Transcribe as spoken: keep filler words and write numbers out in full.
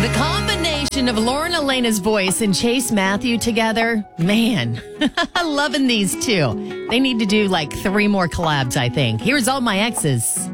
The combination of Lauren Elena's voice and Chase Matthew together, man, loving these two. They need to do like three more collabs, I think. Here's All My Exes.